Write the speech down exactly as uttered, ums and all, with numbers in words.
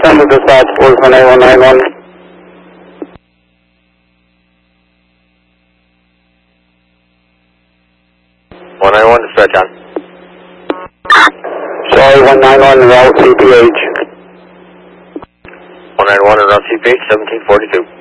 Center dispatch, Sportsman A one nine one. one nine one, dispatch on. Sorry, one nine one, route C P H. one nine one, route C P H, seventeen forty-two.